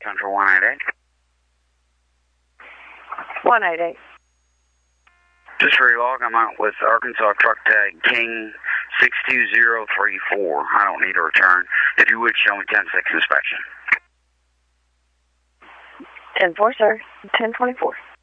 Central 188. 188. Just for your log, I'm out with Arkansas truck tag King 62034. I don't need a return. If you would, show me 10-6 inspection. 10-4, sir. 10-24.